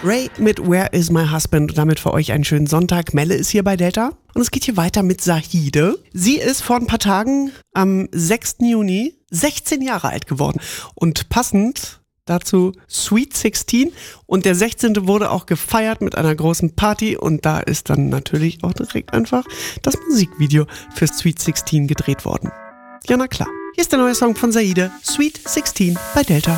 Ray mit Where is my husband und damit für euch einen schönen Sonntag. Melle ist hier bei Delta und es geht hier weiter mit Zahide. Sie ist vor ein paar Tagen am 6. Juni 16 Jahre alt geworden und passend dazu Sweet 16 und der 16. wurde auch gefeiert mit einer großen Party und da ist dann natürlich auch direkt einfach das Musikvideo für Sweet 16 gedreht worden. Ja, na klar. Hier ist der neue Song von Zahide, Sweet 16 bei Delta.